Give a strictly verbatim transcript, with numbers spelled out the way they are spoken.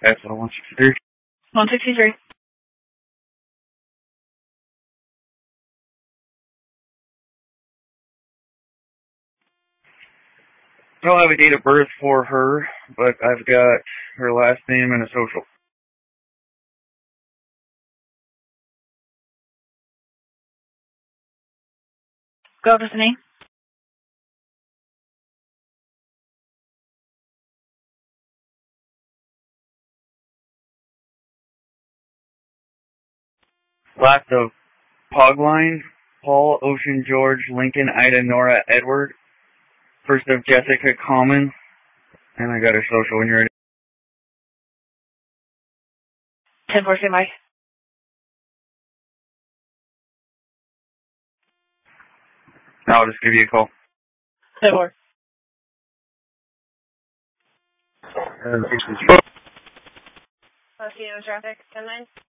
That's what I want you to do. one sixty-three. I don't have a date of birth for her, but I've got her last name and a social. Go over the name. Last of Pogline, Paul, Ocean, George, Lincoln, Ida, Nora, Edward. First of Jessica, Common. And I got her social when you're ready. ten four, say Mike. I'll just give you a call. ten four. Uh, Let's see, no traffic. ten nine.